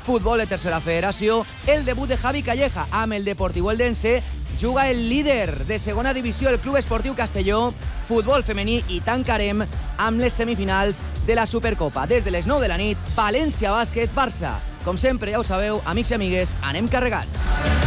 Futbol de tercera federació, el debut de Javi Calleja amb el Deportiu Eldense, juga el líder de segona divisió, el Club Esportiu Castelló, futbol femení, i tancarem amb les semifinals de la Supercopa. Des de les 9 de la nit, València Bàsquet, Barça. Com sempre, ja ho sabeu, amics i amigues, anem carregats.